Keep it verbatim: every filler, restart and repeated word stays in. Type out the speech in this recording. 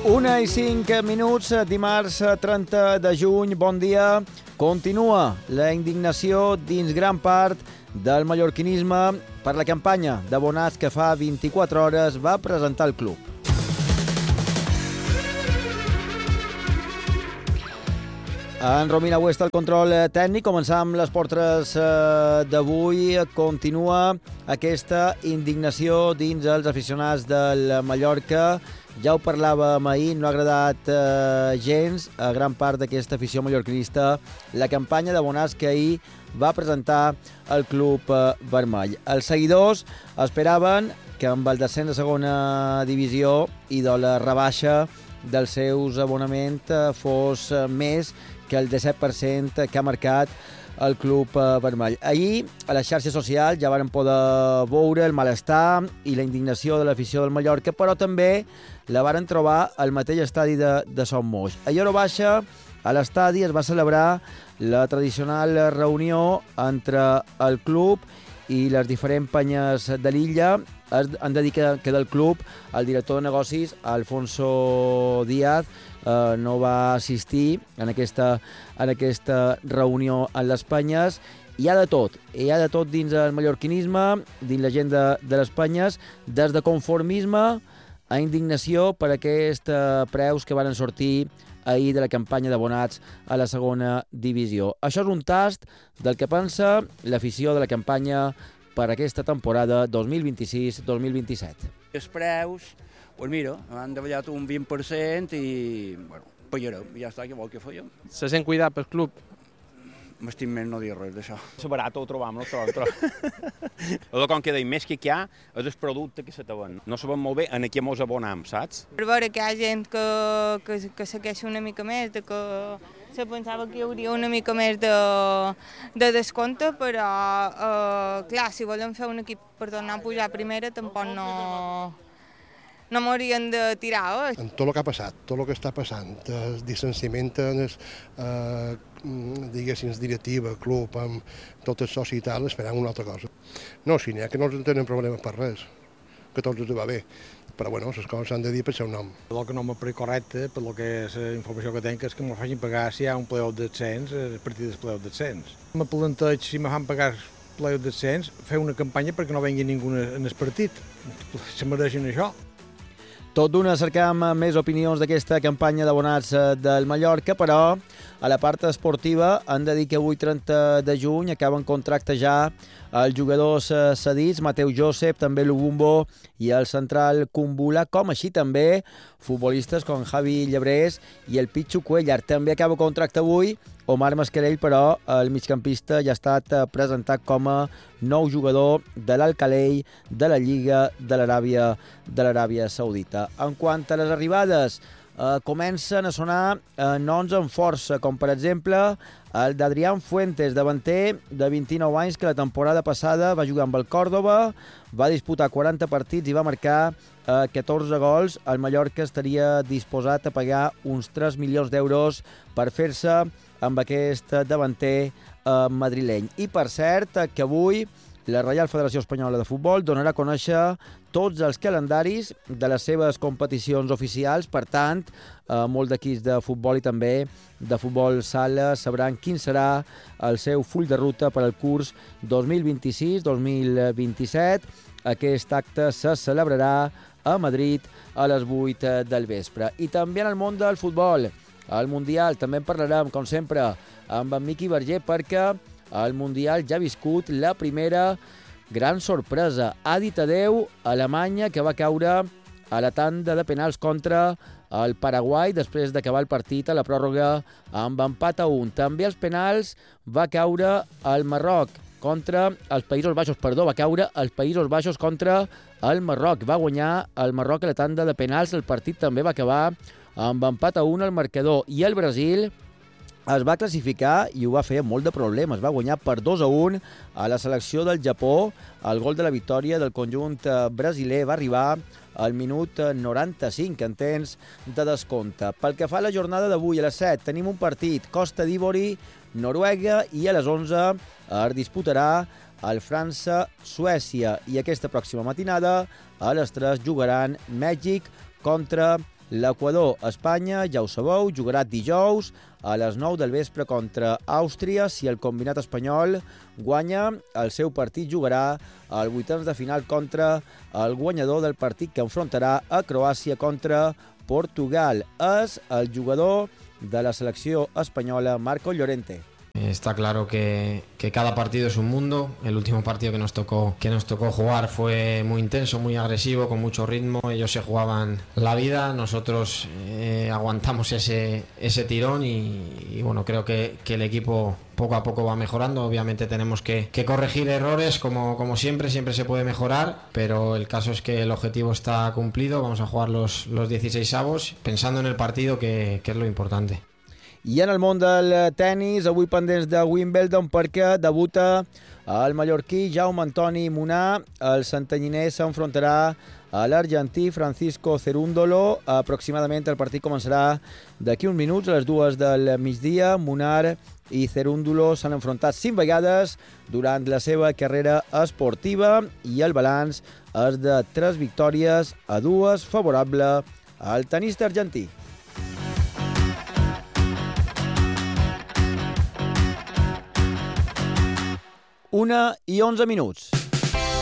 Una i cinc minuts, dimarts trenta de juny, bon dia. Continua la indignació dins gran part del mallorquinisme per la campanya d'abonats que fa vint-i-quatre hores va presentar el club. En Romina Huesta, el control tècnic. Començam les portres d'avui. Continua aquesta indignació dins els aficionats del Mallorca. Ja ho parlàvem ahir, no ha agradat eh, gens a gran part d'aquesta afició mallorquinista la campanya d'abonats que ahir va presentar el club eh, vermell. Els seguidors esperaven que amb el descens de segona divisió i de la rebaixa dels seus abonaments eh, fos eh, més que el disset per cent que ha marcat el club eh, vermell. Ahir, a les xarxes socials, ja varen poder veure el malestar i la indignació de l'afició del Mallorca, però també la varen trobar al mateix estadi de, de Son Moix. A Lloro Baixa, a l'estadi, es va celebrar la tradicional reunió entre el club i les diferents penyes de l'illa. Han de dir que, que del club el director de negocis, Alfonso Díaz, eh, no va assistir en aquesta, en aquesta reunió en les penyes. Hi ha de tot, hi ha de tot dins el mallorquinisme, dins la gent de, de les penyes, des de conformisme a indignació per aquests preus que van sortir ahir de la campanya d'abonats a la segona divisió. Això és un tast del que pensa l'afició de la campanya per aquesta temporada dos mil vint-i-sis dos mil vint-i-set. Els preus, doncs mira, han davallat un vint per cent i, bueno, pagarem, ja està, què vol que fèiem? Se sent cuidat pel club? M'estim més no dir res d'això. És barat, ho trobam, no ho trobam. El com que deim més que hi ha és el producte que se te ven. No sabem molt bé en què mos abonam, saps? Per veure que hi ha gent que, que, que segueix una mica més, de que se pensava que hi hauria una mica més de, de descompte, però, eh, clar, si volem fer un equip per tornar a pujar a primera, tampoc no... no m'haurien de tirar. Eh? En tot el que ha passat, tot el que està passant, el distanciament, eh, diguéssim, directiva, club, amb tot el soci i tal, esperem una altra cosa. No, si n'hi ha que no tenen problemes per res, que tots els va bé, però bueno, les coses s'han de dir per seu nom. El que no m'apareix correcte, per lo que és la informació que tenc, és que me facin pagar si hi ha un playoff d'ascens, a partir del playoff d'ascens. Me planteig, si me fan pagar playoff d'ascens, fer una campanya perquè no vengui ningú en el partit. Se mereixen això. Tot d'una cercam més opinions d'aquesta campanya d'abonats del Mallorca, però a la part esportiva han de dir que avui, trenta de juny, acaben contracte ja els jugadors cedits, Mateu Josep, també Lubumbo i el central Kumbula, com així també futbolistes com Javi Llebrés i el Pichu Cuellar. També acaba contracte avui Omar Mascarell, però el migcampista ja ha estat presentat com a nou jugador de l'Al-Khalei de la Lliga de l'Aràbia de l'Aràbia Saudita. En quant a les arribades, eh, comencen a sonar eh, noms amb força, com per exemple el d'Adrián Fuentes, davanter de vint-i-nou anys, que la temporada passada va jugar amb el Còrdova, va disputar quaranta partits i va marcar eh, catorze gols. El Mallorca estaria disposat a pagar uns tres milions d'euros per fer-se amb aquest davanter eh, madrileny. I per cert, que avui la Reial Federació Espanyola de Futbol donarà a conèixer tots els calendaris de les seves competicions oficials. Per tant, eh, molts d'equips de futbol i també de futbol sala sabran quin serà el seu full de ruta per al curs dos mil vint-i-sis dos mil vint-i-set. Aquest acte se celebrarà a Madrid a les vuit del vespre. I també en el món del futbol, al Mundial, també en parlarem, com sempre, amb en Miqui Verger, perquè el Mundial ja ha viscut la primera gran sorpresa. Ha dit adeu a Alemanya, que va caure a la tanda de penals contra el Paraguai després d'acabar el partit a la pròrroga amb empat a un. També als penals va caure el Marroc contra els Països Baixos, perdó, va caure els Països Baixos contra el Marroc. Va guanyar el Marroc a la tanda de penals, el partit també va acabar amb empat a un al marcador, i el Brasil es va classificar i ho va fer amb molt de problemes. Va guanyar per dos a un a la selecció del Japó. El gol de la victòria del conjunt brasiler va arribar al minut noranta-cinc, en temps de descompte. Pel que fa a la jornada d'avui, a les set, tenim un partit, Costa d'Ivori, Noruega, i a les onze es disputarà el França-Suècia. I aquesta pròxima matinada, a les tres, jugaran Mèxic contra L'Equador-Espanya, ja ho sabeu, jugarà dijous a les nou del vespre contra Àustria. Si el combinat espanyol guanya, el seu partit jugarà al vuitens de final contra el guanyador del partit que enfrontarà a Croàcia contra Portugal. És el jugador de la selecció espanyola, Marco Llorente. Está claro que, que cada partido es un mundo. El último partido que nos tocó que nos tocó jugar fue muy intenso, muy agresivo, con mucho ritmo. Ellos se jugaban la vida, nosotros eh, aguantamos ese, ese tirón y, y bueno, creo que, que el equipo poco a poco va mejorando. Obviamente tenemos que, que corregir errores, como, como siempre, siempre se puede mejorar, pero el caso es que el objetivo está cumplido. Vamos a jugar los, los dieciseisavos pensando en el partido, que, que es lo importante. I en el món del tennis, avui pendents de Wimbledon, perquè debuta el mallorquí Jaume Antoni Munar. El santanyiner s'enfrontarà a l'argentí Francisco Cerúndolo. Aproximadament el partit començarà d'aquí uns minuts, a les dues del migdia. Munar i Cerúndolo s'han enfrontat cinc vegades durant la seva carrera esportiva i el balanç és de tres victòries a dues favorable al tenista argentí. Una i onze minuts.